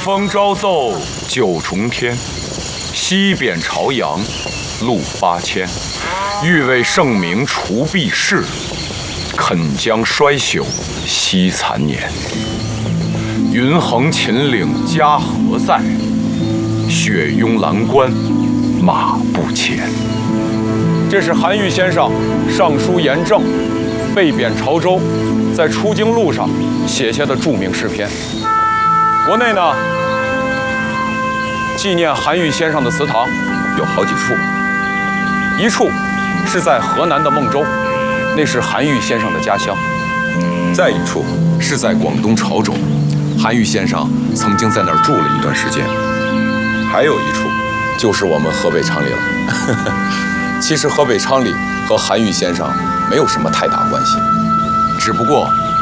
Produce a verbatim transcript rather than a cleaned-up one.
风朝奏九重天，西贬朝阳路八千。欲为圣明除弊事，肯将衰朽惜残年。云横秦岭家何在？雪拥蓝关马不前。这是韩愈先生上书严政，被贬潮州，在出京路上写下的著名诗篇。国内呢，纪念韩愈先生的祠堂有好几处，一处是在河南的孟州，那是韩愈先生的家乡；再一处是在广东潮州，韩愈先生曾经在那儿住了一段时间；还有一处就是我们河北昌黎了。其实河北昌黎和韩愈先生没有什么太大关系，只不过